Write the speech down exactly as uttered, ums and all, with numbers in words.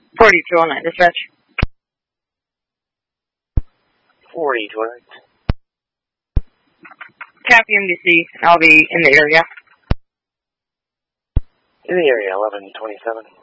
forty-two oh nine, dispatch. forty-two oh nine. Copy M D C. I'll be in the area. In the area, eleven twenty-seven.